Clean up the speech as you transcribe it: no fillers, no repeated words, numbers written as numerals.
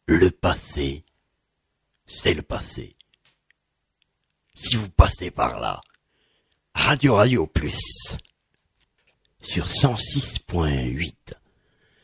Le passé, c'est le passé. Si vous passez par là, Radio Plus, sur 106.8.